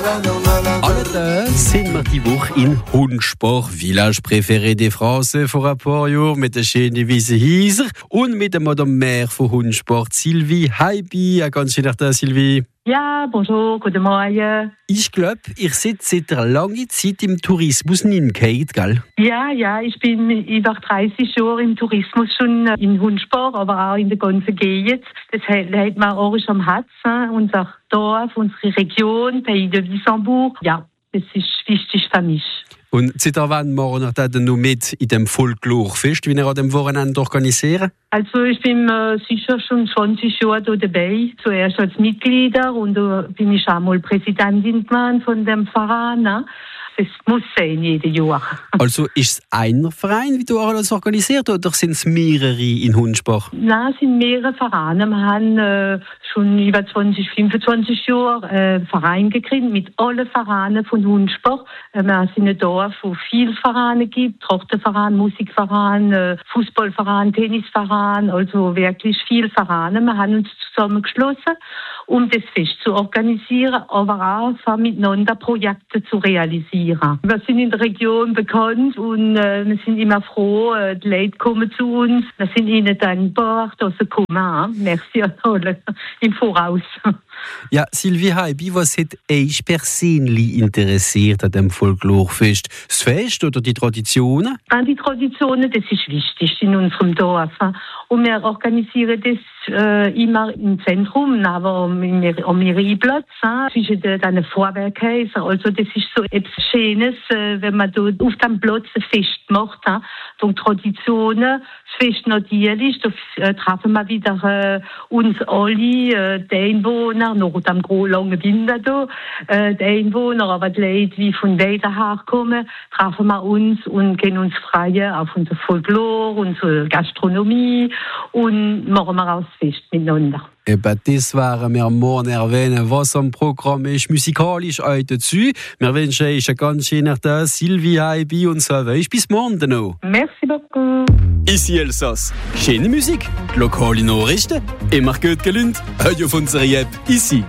Alle sind wir die Woche in Hundsport, Village préféré des Français, vor ein paar Jahren mit der schönen Wiese Hieser und mit der Madame Maire von Hundsport, Sylvie Heibi. Ein ganz schöner Tag, Sylvie. Ja, bonjour, guten Morgen. Ich glaube, ihr seid seit einer langen Zeit im Tourismus hingeht, gell? Ja, ich bin über 30 Jahre im Tourismus schon in Hundsport, aber auch in der ganzen Gegend. Das hat man auch am Herzen, unser Dorf, unsere Region, Pays de Wissembourg. Ja, das ist wichtig für mich. Und seit wann machen wir dann noch mit in dem Folklorfest, wie ihr an dem Wochenende organisieren? Also ich bin sicher schon 20 Jahre da dabei. Zuerst als Mitglieder und da bin ich auch mal Präsidentin von dem Verein. Ne? Das muss sein, jedes Jahr. Also ist es einer Verein, wie du alles organisiert, oder sind es mehrere in Hundsport? Nein, es sind mehrere Vereine. Wir haben schon über 25 Jahre einen Verein gekriegt mit allen Vereinen von Hundsport. Wir sind ein Dorf, wo viele Vereine gibt. Trachtenverein, Musikverein, Fußballverein, Tennisverein, also wirklich viele Vereine. Wir haben uns zusammengeschlossen, um das Fest zu organisieren, aber auch miteinander Projekte zu realisieren. Wir sind in der Region bekannt und wir sind immer froh, die Leute kommen zu uns. Wir sind ihnen dankbar, dass sie kommen. Merci an alle im Voraus. Ja, Sylvie Heibi, was hat euch persönlich interessiert an dem Folklorfest? Das Fest oder die Traditionen? Die Traditionen, das ist wichtig in unserem Dorf. Und wir organisieren das immer im Zentrum, aber am Merieplatz, zwischen den Vorwerkhäusern. Also das ist so etwas Schönes, wenn man dort auf dem Platz ein Fest macht. Die Traditionen, das Fest natürlich, da treffen wir wieder uns alle, die Einwohner, noch am langen Winter da, die Einwohner, aber die Leute, die von weiter herkommen, treffen wir uns und gehen uns freuen auf unser Folklore, unsere Gastronomie und machen wir auch das Fest miteinander. Eben, das werden wir morgen erwähnen, was am Programm ist, musikalisch auch dazu. Wir wünschen euch einen ganz schönen Tag, Sylvie Heibi, und so weiter. Bis morgen noch. Merci beaucoup. Ici Elsass. Schöne Musik, lokale Nachrichten, immer gut gelaunt, heute auf unserer App, ici.